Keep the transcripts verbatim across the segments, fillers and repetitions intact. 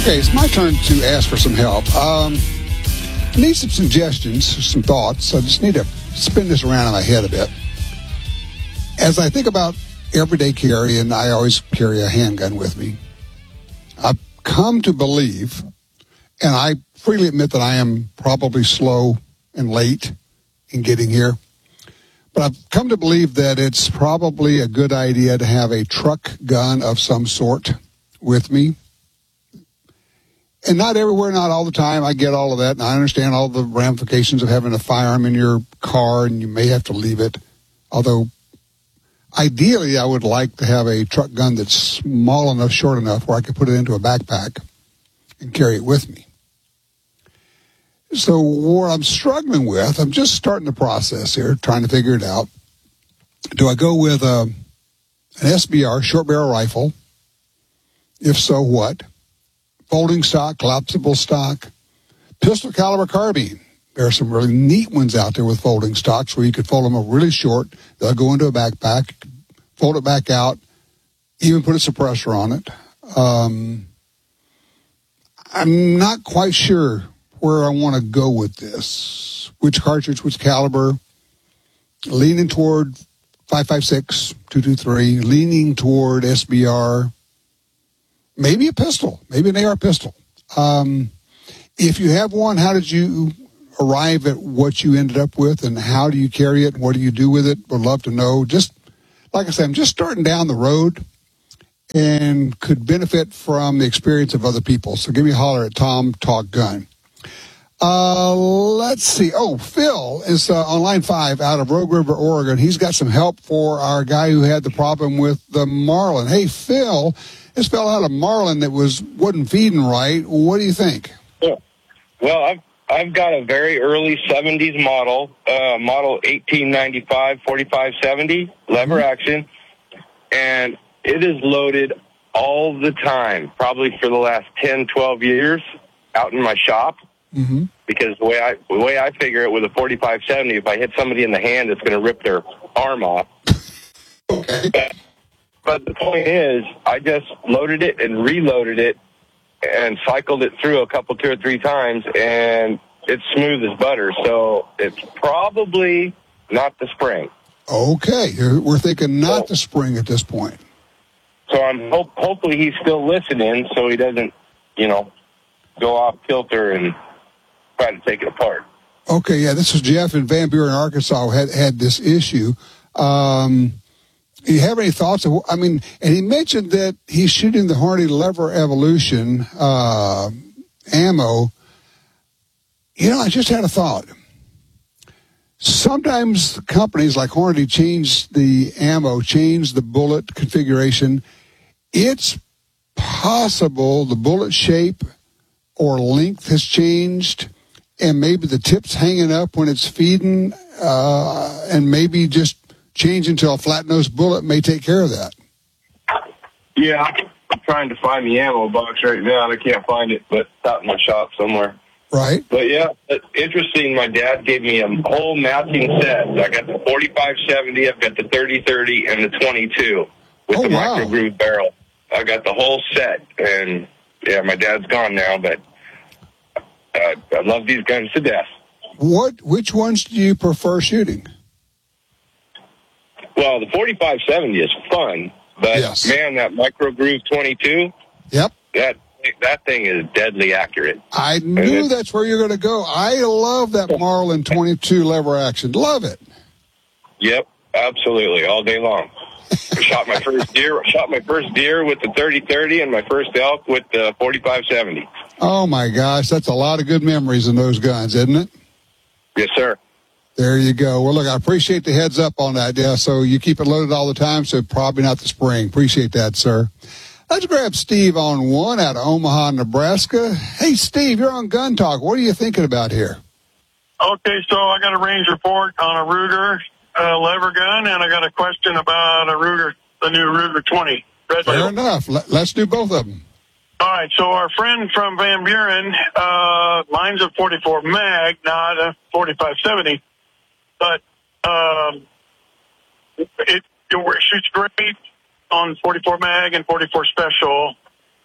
Okay, it's my turn to ask for some help. Um, I need some suggestions, some thoughts. I just need to spin this around in my head a bit. As I think about everyday carry, and I always carry a handgun with me, I've come to believe, and I freely admit that I am probably slow and late in getting here, but I've come to believe that it's probably a good idea to have a truck gun of some sort with me. And not everywhere, not all the time. I get all of that, and I understand all the ramifications of having a firearm in your car, and you may have to leave it. Although, ideally, I would like to have a truck gun that's small enough, short enough, where I could put it into a backpack and carry it with me. So what I'm struggling with, I'm just starting the process here, trying to figure it out. Do I go with a, an S B R, short barrel rifle? If so, what? Folding stock, collapsible stock, pistol caliber carbine. There are some really neat ones out there with folding stocks where you could fold them up really short. They'll go into a backpack, fold it back out, even put a suppressor on it. Um, I'm not quite sure where I want to go with this. Which cartridge, which caliber? Leaning toward five five six, two twenty-three, leaning toward S B R. Maybe a pistol, maybe an A R pistol. Um, if you have one, how did you arrive at what you ended up with, and how do you carry it, and what do you do with it? Would love to know. Just, like I said, I'm just starting down the road and could benefit from the experience of other people. So give me a holler at Tom Talk Gun. Uh, let's see. Oh, Phil is uh, on line five out of Rogue River, Oregon. He's got some help for our guy who had the problem with the marlin. Hey, Phil, this fell out a marlin that was wasn't feeding right. What do you think? Yeah. Well, I've I've got a very early seventies model, uh, model eighteen ninety-five forty-five seventy lever mm-hmm. action, and it is loaded all the time, probably for the last ten, twelve years, out in my shop. Mm-hmm. Because the way I the way I figure it, with a forty-five seventy, if I hit somebody in the hand, it's going to rip their arm off. Okay. But, but the point is, I just loaded it and reloaded it and cycled it through a couple, two or three times, and it's smooth as butter. So it's probably not the spring. Okay, we're thinking not so, the spring at this point. So I'm hope, hopefully he's still listening, so he doesn't, you know, go off kilter and try to take it apart. Okay, yeah, this is Jeff in Van Buren, Arkansas, had had this issue. Um, do you have any thoughts? Of, I mean, and he mentioned that he's shooting the Hornady Lever Evolution uh, ammo. You know, I just had a thought. Sometimes companies like Hornady change the ammo, change the bullet configuration. It's possible the bullet shape or length has changed, and maybe the tip's hanging up when it's feeding, uh, and maybe just changing to a flat-nosed bullet may take care of that. Yeah, I'm trying to find the ammo box right now, and I can't find it, but it's out in my shop somewhere. Right. But, yeah, it's interesting. My dad gave me a whole matching set. I got the forty-five seventy, I've got the thirty thirty, and the twenty-two with oh, the wow. micro groove barrel. I got the whole set, and, yeah, my dad's gone now, but uh, I love these guns to death. What? Which ones do you prefer shooting? Well, the forty-five seventy is fun, but, yes. man, that micro groove twenty-two, yep, that that thing is deadly accurate. I knew that's where you're going to go. I love that Marlin twenty-two lever action. Love it. Yep, absolutely, all day long. I shot my first deer. Shot my first deer with the thirty thirty, and my first elk with the forty-five seventy. Oh my gosh, that's a lot of good memories in those guns, isn't it? Yes, sir. There you go. Well, look, I appreciate the heads up on that. Yeah, so you keep it loaded all the time, so probably not the spring. Appreciate that, sir. Let's grab Steve on one out of Omaha, Nebraska. Hey, Steve, you're on Gun Talk. What are you thinking about here? Okay, so I got a range report on a Ruger uh, lever gun, and I got a question about a Ruger, the new Ruger twenty. Red Fair label. enough. Let's do both of them. All right, so our friend from Van Buren, uh, mine's a forty-four mag, not a forty-five seventy, but um, it, it shoots great on forty-four mag and forty-four special, and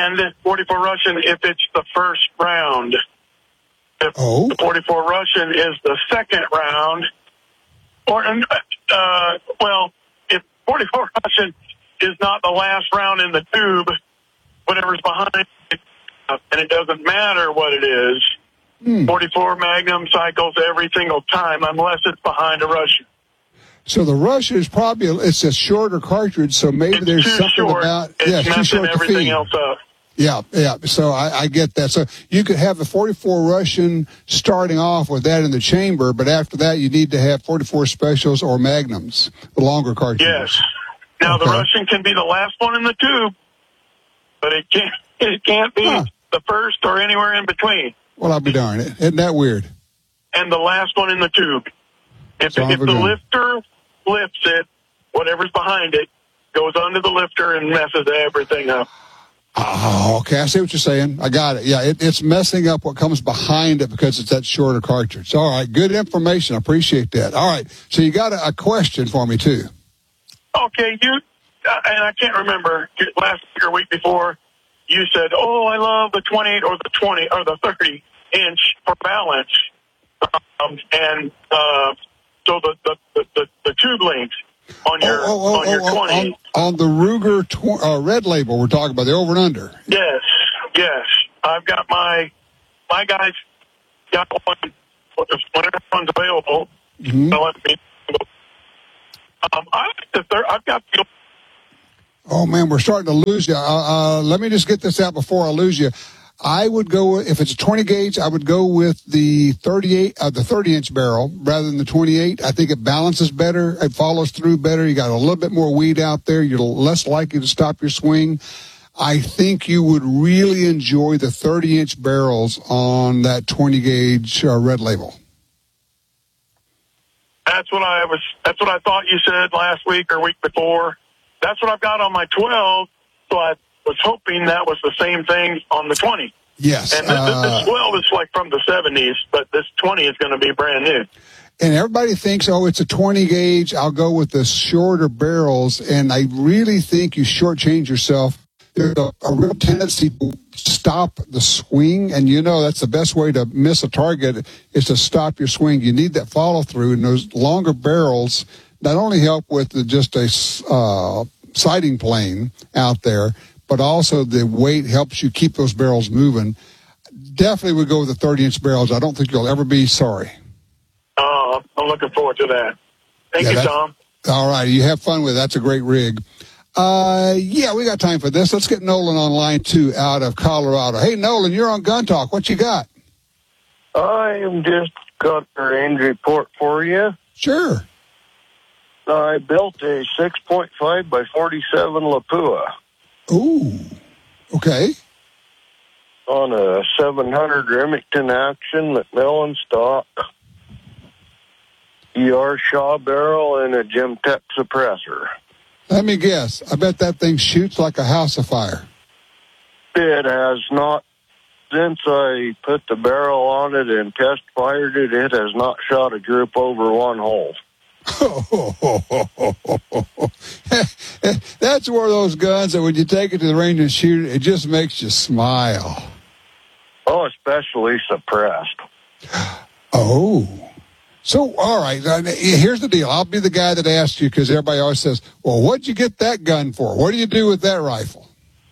and forty-four Russian if it's the first round. If Oh. the forty-four Russian is the second round, or, uh, well, if forty-four Russian is not the last round in the tube, whatever's behind it, and it doesn't matter what it is, Hmm. forty-four Magnum cycles every single time unless it's behind a Russian. So the Russian is probably, it's a shorter cartridge, so maybe It's there's too something short. about, It's yeah, it's too messing short to everything feed. else up. Yeah, yeah. So I, I get that. So you could have a forty-four Russian starting off with that in the chamber, but after that you need to have forty-four specials or Magnums, the longer cartridges. Yes. Now the Okay. Russian can be the last one in the tube, but it can't. It can't be Huh. the first or anywhere in between. Well, I'll be darned. Isn't that weird? And the last one in the tube. If, Son if of a the gun. lifter lifts it, whatever's behind it goes under the lifter and messes everything up. Oh, okay. I see what you're saying. I got it. Yeah, it, it's messing up what comes behind it because it's that shorter cartridge. All right, good information. I appreciate that. All right, so you got a, a question for me, too. Okay, you, uh, and I can't remember, last week or week before, you said, oh, I love the twenty-eight or the twenty or the thirty inch for balance. Um, and uh, so the, the, the, the, the tube length on your, oh, oh, on your oh, twenty. on, on the Ruger tw- uh, red label, we're talking about the over and under. Yes, yes. I've got my, my guys got one, whenever one's available. Mm-hmm. They'll let me- Um, I like the third, I've got the Oh, man, we're starting to lose you. Uh, uh, let me just get this out before I lose you. I would go, if it's a twenty gauge, I would go with the thirty-eight, uh, the thirty inch barrel rather than the twenty-eight. I think it balances better. It follows through better. You got a little bit more weed out there. You're less likely to stop your swing. I think you would really enjoy the thirty inch barrels on that twenty gauge uh, red label. That's what I was. That's what I thought you said last week or week before. That's what I've got on my twelve. So I was hoping that was the same thing on the twenty. Yes. And this, uh, this twelve is like from the seventies, but this twenty is going to be brand new. And everybody thinks, oh, it's a twenty gauge. I'll go with the shorter barrels. And I really think you shortchange yourself. There's a, a real tendency to stop the swing. And you know that's the best way to miss a target is to stop your swing. You need that follow through. And those longer barrels not only help with the, just a uh, sighting plane out there, but also the weight helps you keep those barrels moving. Definitely would go with the thirty inch barrels. I don't think you'll ever be sorry. Uh, I'm looking forward to that. Thank Yeah, you, that- Tom. All right, you have fun with it. That's a great rig. Uh, yeah, we got time for this. Let's get Nolan on line two out of Colorado. Hey, Nolan, you're on Gun Talk. What you got? I am just got a range report for you. Sure. I built a six point five by forty-seven Lapua Ooh, okay. on a seven hundred Remington Action Macmillan stock, E R Shaw barrel, and a Gemtech suppressor. Let me guess. I bet that thing shoots like a house of fire. It has not, since I put the barrel on it and test fired it, it has not shot a droop over one hole. That's one of those guns that when you take it to the range and shoot it, it just makes you smile. Oh, especially suppressed. Oh. So, all right, uh, here's the deal. I'll be the guy that asks you because everybody always says, well, what'd you get that gun for? What do you do with that rifle?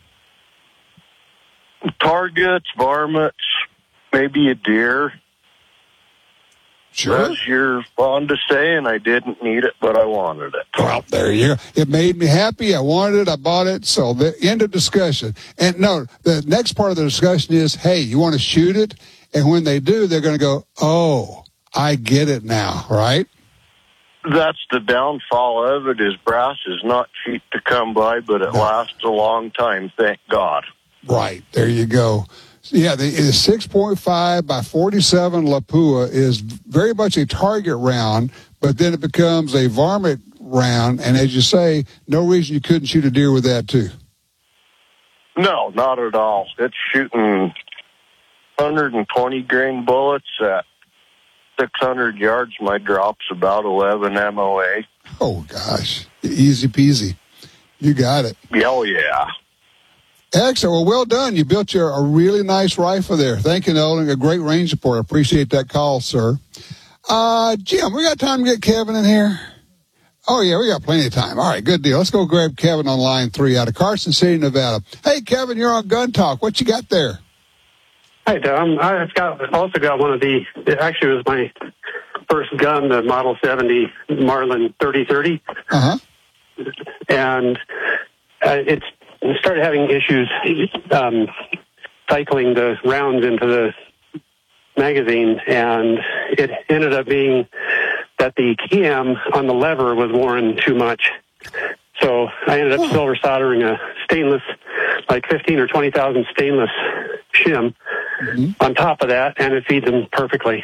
Targets, varmints, maybe a deer. Sure. As you're fond of saying, I didn't need it, but I wanted it. Well, there you go. It made me happy. I wanted it. I bought it. So the end of discussion. And no, the next part of the discussion is, hey, you want to shoot it? And when they do, they're going to go, oh, I get it now, right? That's the downfall of it, is brass is not cheap to come by, but it No. lasts a long time, thank God. Right. There you go. Yeah, the, the six point five by forty-seven Lapua is very much a target round, but then it becomes a varmint round. And as you say, no reason you couldn't shoot a deer with that, too. No, not at all. It's shooting one hundred twenty grain bullets at six hundred yards. My drop's about eleven M O A. Oh, gosh. Easy peasy. You got it. Hell yeah. Excellent. Well, well done. You built your a really nice rifle there. Thank you, Nolan. A great range report. I appreciate that call, sir. Uh, Jim, we got time to get Kevin in here? Oh, yeah, we got plenty of time. All right, good deal. Let's go grab Kevin on line three out of Carson City, Nevada. Hey, Kevin, you're on Gun Talk. What you got there? Hi, Tom. I've got also got one of the, it actually was my first gun, the Model seventy Marlin thirty thirty. Uh-huh. And uh, it's it started having issues um, cycling the rounds into the magazine, and it ended up being that the cam on the lever was worn too much. So I ended up oh. silver soldering a stainless, like fifteen or twenty thousand stainless shim mm-hmm. on top of that, and it feeds them perfectly.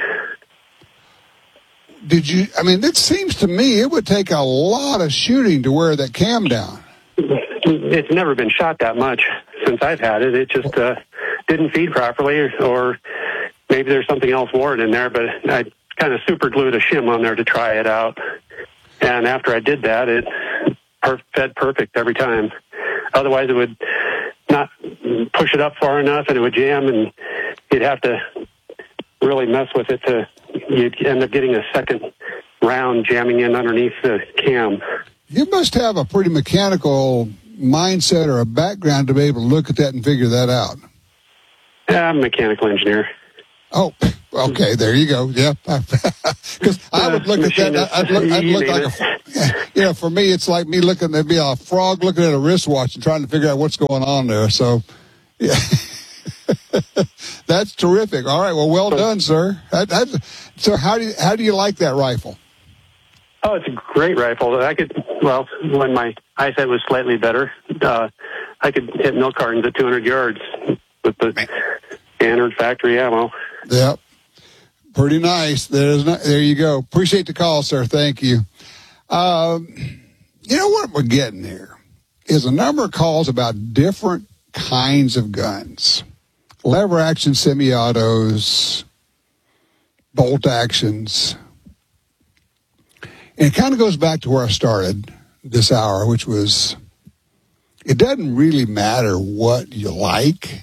Did you, I mean, it seems to me it would take a lot of shooting to wear that cam down. It's never been shot that much since I've had it. It just uh, didn't feed properly, or, or maybe there's something else worn in there, but I kind of super glued a shim on there to try it out. And after I did that, it per- fed perfect every time. Otherwise, it would not push it up far enough, and it would jam, and you'd have to really mess with it to, you'd end up getting a second round jamming in underneath the cam. You must have a pretty mechanical mindset or a background to be able to look at that and figure that out. Yeah, I'm a mechanical engineer. Oh, okay, there you go. Yeah, because I would look at that. I'd look, I'd look like a, you know, for me, it's like me looking. There'd be a frog looking at a wristwatch and trying to figure out what's going on there. So, yeah, that's terrific. All right, well, well done, sir. That, that's, so, how do you how do you like that rifle? Oh, it's a great rifle. I could, well, when my eyesight was slightly better, uh, I could hit milk cartons at two hundred yards with the standard factory ammo. Yep. Pretty nice. There's not, there you go. Appreciate the call, sir. Thank you. Um, you know what we're getting here is a number of calls about different kinds of guns. Lever action semi-autos, bolt actions. And it kind of goes back to where I started this hour, which was, it doesn't really matter what you like.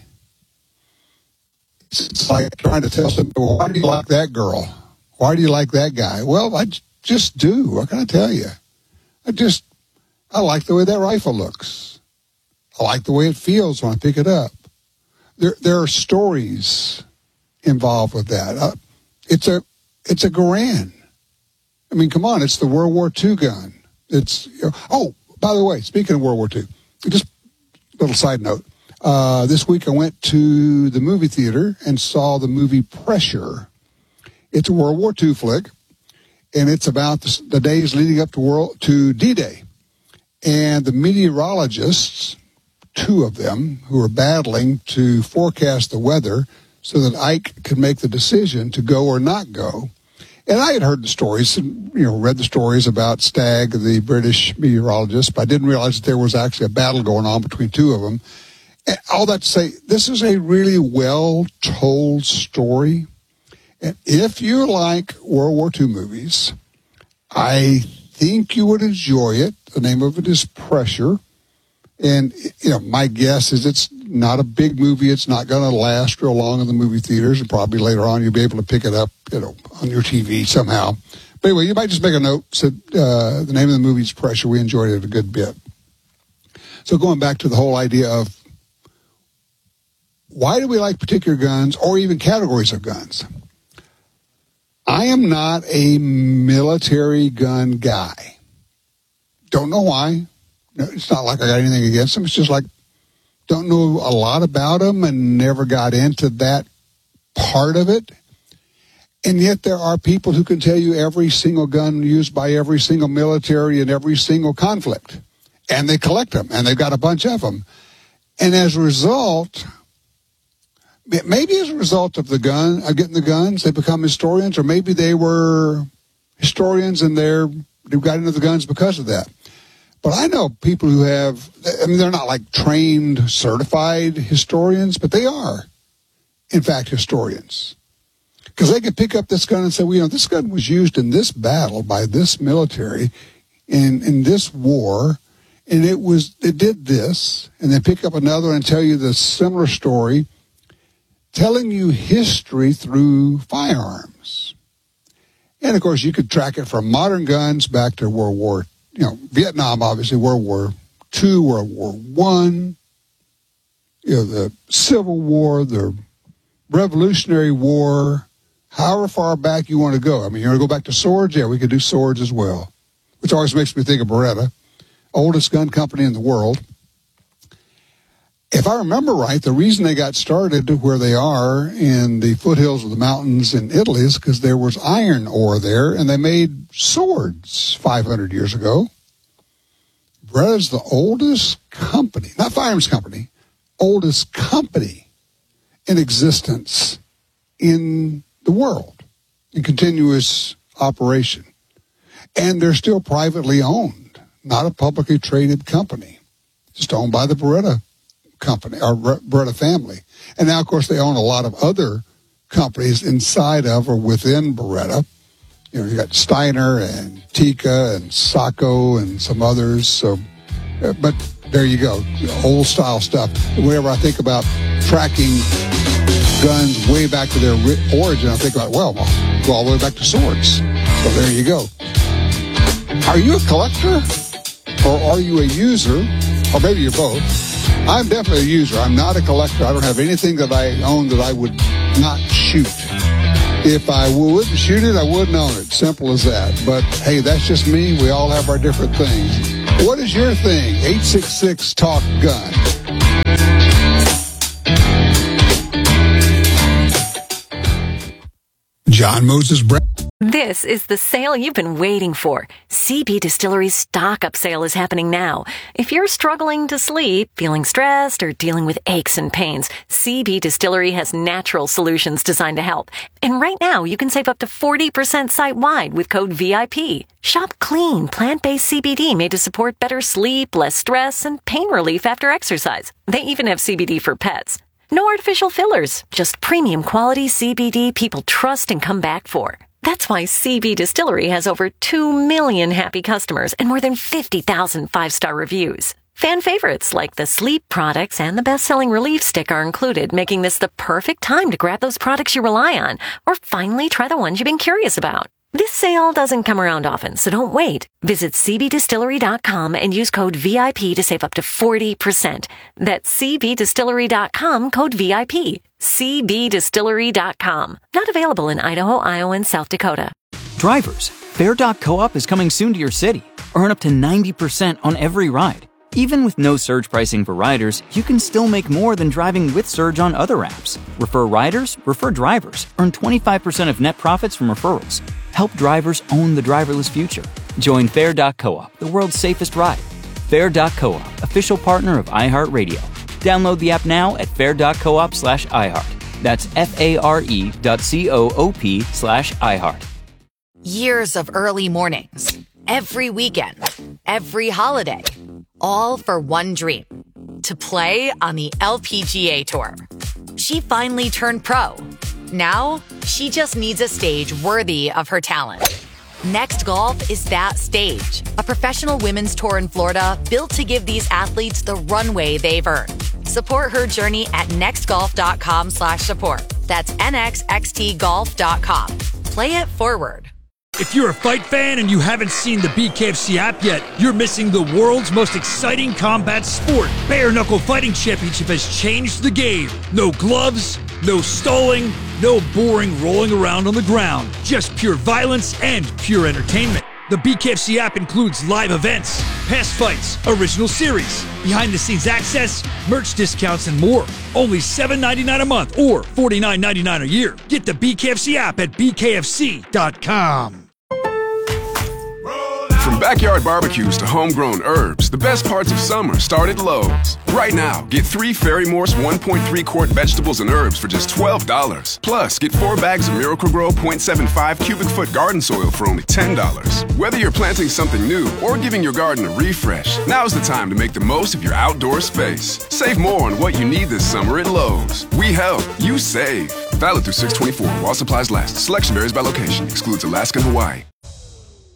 It's like trying to tell somebody, well, why do you like that girl? Why do you like that guy? Well, I just do. What can I tell you? I just, I like the way that rifle looks. I like the way it feels when I pick it up. There, there are stories involved with that. Uh, it's a, it's a Garand. I mean, come on, it's the World War Two gun. It's, you know, oh, by the way, speaking of World War Two, just a little side note. Uh, this week I went to the movie theater and saw the movie Pressure. It's a World War Two flick, and it's about the, the days leading up to World to D-Day. And the meteorologists, two of them, who were battling to forecast the weather so that Ike could make the decision to go or not go. And I had heard the stories, and, you know, read the stories about Stagg, the British meteorologist, but I didn't realize that there was actually a battle going on between two of them. And all that to say, this is a really well-told story. And if you like World War Two movies, I think you would enjoy it. The name of it is Pressure. And, you know, my guess is it's not a big movie. It's not going to last real long in the movie theaters. And probably later on you'll be able to pick it up, you know, on your T V somehow. But anyway, you might just make a note. So, uh, the name of the movie is Pressure. We enjoyed it a good bit. So going back to the whole idea of why do we like particular guns or even categories of guns? I am not a military gun guy. Don't know why. No, it's not like I got anything against them. It's just like, don't know a lot about them and never got into that part of it. And yet there are people who can tell you every single gun used by every single military in every single conflict. And they collect them, and they've got a bunch of them. And as a result, maybe as a result of the gun, of getting the guns, they become historians, or maybe they were historians and they're, they got into the guns because of that. But I know people who have, I mean, they're not like trained, certified historians, but they are, in fact, historians. Because they could pick up this gun and say, well, you know, this gun was used in this battle by this military in, in this war, And it was, it did this, and then pick up another and tell you the similar story, telling you history through firearms. And of course, you could track it from modern guns back to World War, you know, Vietnam, obviously, World War Two, World War One, you know, the Civil War, the Revolutionary War, however far back you want to go. I mean, you want to go back to swords? Yeah, we could do swords as well, which always makes me think of Beretta, oldest gun company in the world. If I remember right, the reason they got started where they are in the foothills of the mountains in Italy is because there was iron ore there, and they made swords five hundred years ago. Beretta's the oldest company, not firearms company, oldest company in existence in the world, in continuous operation. And they're still privately owned, not a publicly traded company. Just owned by the Beretta company, or Beretta family. And now, of course, they own a lot of other companies inside of or within Beretta. You know, you got Steiner and Tikka and Sacco and some others. So, but there you go, old style stuff. Whenever I think about tracking guns way back to their origin, I think about, well, I'll go all the way back to swords. So there you go. Are you a collector, or are you a user, or maybe you're both? I'm definitely a user. I'm not a collector. I don't have anything that I own that I would not shoot. If I wouldn't shoot it, I wouldn't own it. Simple as that. But, hey, that's just me. We all have our different things. What is your thing? eight six six talk gun. John Moses Brown. This is the sale you've been waiting for. C B Distillery's stock-up sale is happening now. If you're struggling to sleep, feeling stressed, or dealing with aches and pains, C B Distillery has natural solutions designed to help. And right now, you can save up to forty percent site-wide with code V I P. Shop clean, plant-based C B D made to support better sleep, less stress, and pain relief after exercise. They even have C B D for pets. No artificial fillers, just premium quality C B D people trust and come back for. That's why C B Distillery has over two million happy customers and more than fifty thousand five-star reviews. Fan favorites like the sleep products and the best-selling Relief Stick are included, making this the perfect time to grab those products you rely on or finally try the ones you've been curious about. This sale doesn't come around often, so don't wait. Visit C B distillery dot com and use code V I P to save up to forty percent. That's C B distillery dot com, code V I P. C B distillery dot com. Not available in Idaho, Iowa, and South Dakota. Drivers, Fair dot co-op is coming soon to your city. Earn up to ninety percent on every ride. Even with no surge pricing for riders, you can still make more than driving with Surge on other apps. Refer riders, refer drivers. Earn twenty-five percent of net profits from referrals. Help drivers own the driverless future. Join Fair dot co-op, the world's safest ride. Fair dot co-op, official partner of iHeartRadio. Download the app now at fair dot coop slash iHeart. That's F-A-R-E dot C-O-O-P slash iHeart. Years of early mornings, every weekend, every holiday, all for one dream, to play on the L P G A Tour. She finally turned pro. Now, she just needs a stage worthy of her talent. Next Golf is that stage, a professional women's tour in Florida built to give these athletes the runway they've earned. Support her journey at nextgolf.com slash support. That's N X X T golf dot com. Play it forward. If you're a fight fan and you haven't seen the B K F C app yet, you're missing the world's most exciting combat sport. Bare Knuckle Fighting Championship has changed the game. No gloves, no stalling, no boring rolling around on the ground. Just pure violence and pure entertainment. The B K F C app includes live events, past fights, original series, behind-the-scenes access, merch discounts, and more. Only seven dollars and ninety-nine cents a month or forty-nine dollars and ninety-nine cents a year. Get the B K F C app at B K F C dot com. From backyard barbecues to homegrown herbs, the best parts of summer start at Lowe's. Right now, get three Ferry Morse one point three quart vegetables and herbs for just twelve dollars. Plus, get four bags of Miracle-Gro point seven five cubic foot garden soil for only ten dollars. Whether you're planting something new or giving your garden a refresh, now's the time to make the most of your outdoor space. Save more on what you need this summer at Lowe's. We help, you save. Valid through six twenty-four while supplies last. Selection varies by location. Excludes Alaska and Hawaii.